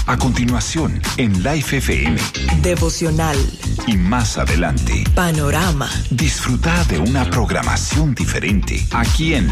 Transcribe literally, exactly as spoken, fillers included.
A continuación, en Life F M. Devocional. Y más adelante, Panorama. disfruta de una programación diferente aquí en